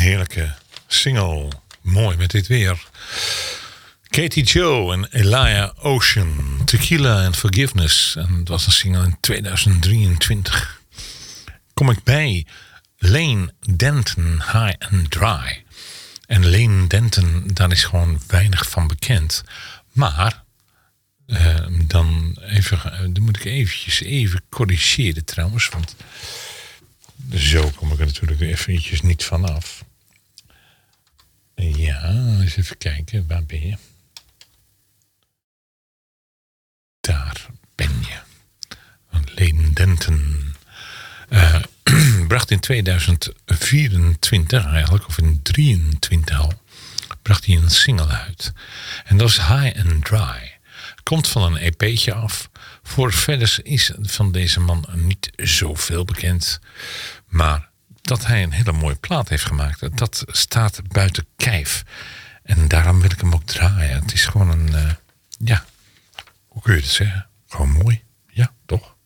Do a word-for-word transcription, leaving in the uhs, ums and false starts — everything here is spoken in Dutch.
heerlijke single. Mooi met dit weer. Katie Joe en Elijah Ocean. Tequila and Forgiveness. En het was een single in tweeduizend drieëntwintig. Kom ik bij Lane Denton, High and Dry. En Lane Denton, daar is gewoon weinig van bekend. Maar, uh, dan, even, dan moet ik eventjes even corrigeren trouwens. Want zo kom ik er natuurlijk eventjes niet vanaf. Ja, eens even kijken. Waar ben je? Daar ben je. Lane Denton. Uh, bracht in tweeduizend vierentwintig eigenlijk, of in drieëntwintig al, bracht hij een single uit. En dat is High and Dry. Komt van een E P'tje af. Voor verder is van deze man niet zoveel bekend. Maar dat hij een hele mooie plaat heeft gemaakt, dat staat buiten kijf. En daarom wil ik hem ook draaien. Het is gewoon een, uh, ja, hoe kun je het zeggen? Gewoon mooi. Ja, toch?